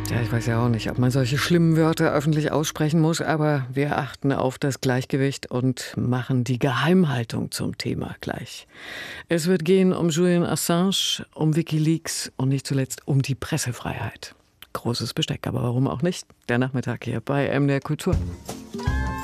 Ja, ich weiß ja auch nicht, ob man solche schlimmen Wörter öffentlich aussprechen muss, aber wir achten auf das Gleichgewicht und machen die Geheimhaltung zum Thema gleich. Es wird gehen um Julian Assange, um WikiLeaks und nicht zuletzt um die Pressefreiheit. Großes Besteck, aber warum auch nicht? Der Nachmittag hier bei MDR Kultur.